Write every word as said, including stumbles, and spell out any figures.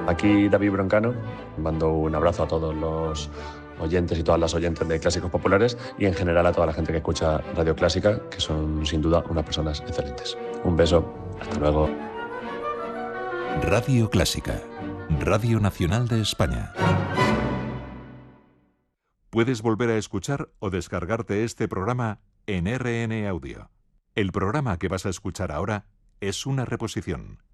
Aquí David Broncano, mando un abrazo a todos los oyentes y todas las oyentes de Clásicos Populares y en general a toda la gente que escucha Radio Clásica, que son sin duda unas personas excelentes. Un beso, hasta luego. Radio Clásica, Radio Nacional de España. Puedes volver a escuchar o descargarte este programa en R N Audio. El programa que vas a escuchar ahora es una reposición.